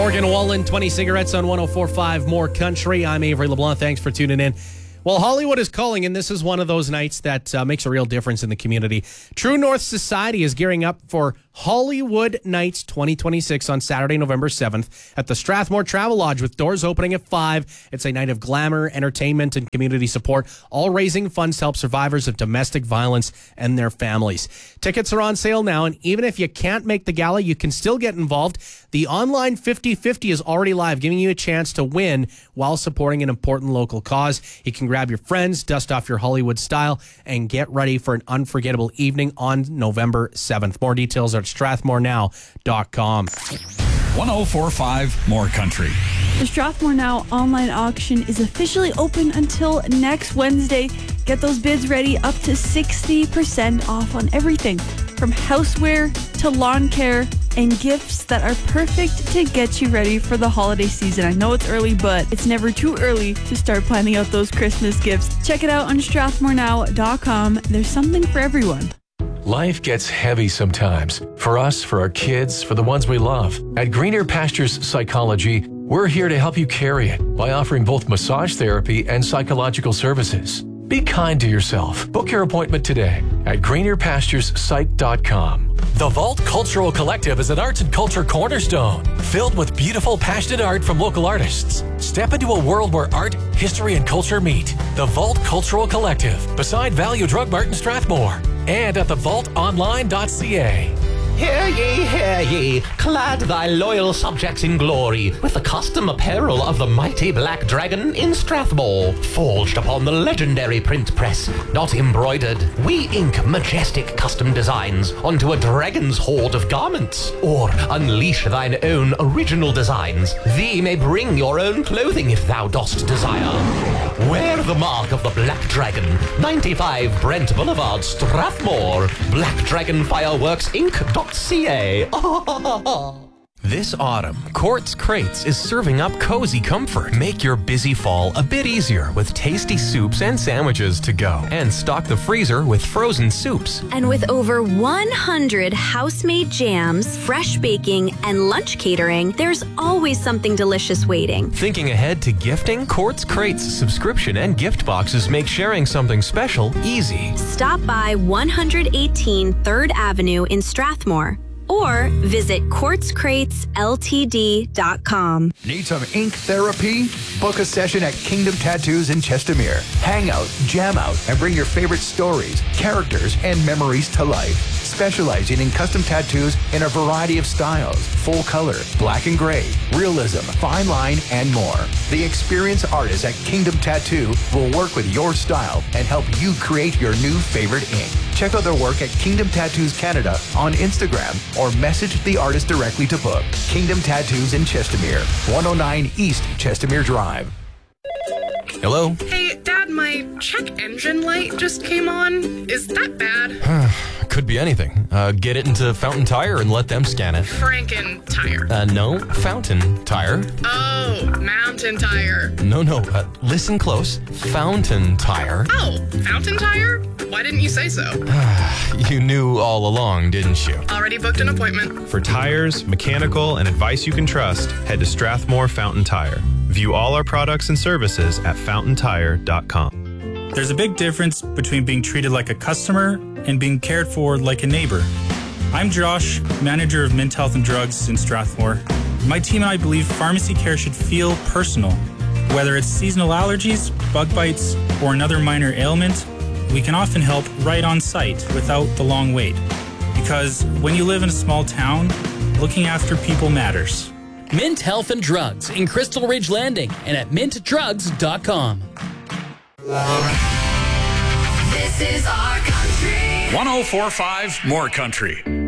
Morgan Wallen, 20 cigarettes on 104.5 More Country. I'm Avery LeBlanc. Thanks for tuning in. Well, Hollywood is calling, and this is one of those nights that makes a real difference in the community. True North Society is gearing up for Hollywood Nights 2026 on Saturday, November 7th at the Strathmore Travel Lodge with doors opening at 5. It's a night of glamour, entertainment, and community support, all raising funds to help survivors of domestic violence and their families. Tickets are on sale now, and even if you can't make the gala, you can still get involved. The online 50/50 is already live, giving you a chance to win while supporting an important local cause. You can grab your friends, dust off your Hollywood style, and get ready for an unforgettable evening on November 7th. More details are at strathmorenow.com. 104.5 More Country. The Strathmore Now online auction is officially open until next Wednesday. Get those bids ready, up to 60% off on everything from houseware to lawn care and gifts that are perfect to get you ready for the holiday season. I know it's early, but it's never too early to start planning out those Christmas gifts. Check it out on strathmorenow.com. There's something for everyone. Life gets heavy sometimes. For us, for our kids, for the ones we love. At Greener Pastures Psychology, we're here to help you carry it by offering both massage therapy and psychological services. Be kind to yourself. Book your appointment today at greenerpastureспsych.com. The Vault Cultural Collective is an arts and culture cornerstone filled with beautiful, passionate art from local artists. Step into a world where art, history, and culture meet. The Vault Cultural Collective, beside Value Drug Mart in Strathmore, and at thevaultonline.ca. Hear ye, clad thy loyal subjects in glory, with the custom apparel of the mighty Black Dragon in Strathmore. Forged upon the legendary print press, not embroidered, we ink majestic custom designs onto a dragon's hoard of garments. Or unleash thine own original designs. Thee may bring your own clothing if thou dost desire. Wear the mark of the Black Dragon, 95 Brent Boulevard, Strathmore. BlackDragonFireworksInc.ca. This autumn, Quartz Crates is serving up cozy comfort. Make your busy fall a bit easier with tasty soups and sandwiches to go. And stock the freezer with frozen soups. And with over 100 house-made jams, fresh baking, and lunch catering, there's always something delicious waiting. Thinking ahead to gifting? Quartz Crates subscription and gift boxes make sharing something special easy. Stop by 118 3rd Avenue in Strathmore, or visit quartzcratesltd.com. Need some ink therapy? Book a session at Kingdom Tattoos in Chestermere. Hang out, jam out, and bring your favorite stories, characters, and memories to life. Specializing in custom tattoos in a variety of styles, full color, black and gray, realism, fine line, and more. The experienced artists at Kingdom Tattoo will work with your style and help you create your new favorite ink. Check out their work at Kingdom Tattoos Canada on Instagram or message the artist directly to book. Kingdom Tattoos in Chestermere, 109 East Chestermere Drive. Hello? Hey, Dad, my check engine light just came on. Is that bad? Could be anything. Get it into Fountain Tire and let them scan it. Franken Tire. No, Fountain Tire. Oh, Mountain Tire. No, listen close. Fountain Tire. Oh, Fountain Tire? Why didn't you say so? You knew all along, didn't you? Already booked an appointment. For tires, mechanical, and advice you can trust, head to Strathmore Fountain Tire. View all our products and services at fountaintire.com. There's a big difference between being treated like a customer and being cared for like a neighbor. I'm Josh, manager of Mint Health and Drugs in Strathmore. My team and I believe pharmacy care should feel personal. Whether it's seasonal allergies, bug bites, or another minor ailment, we can often help right on site without the long wait. Because when you live in a small town, looking after people matters. Mint Health and Drugs in Crystal Ridge Landing and at mintdrugs.com. This is our country. 104.5 More Country.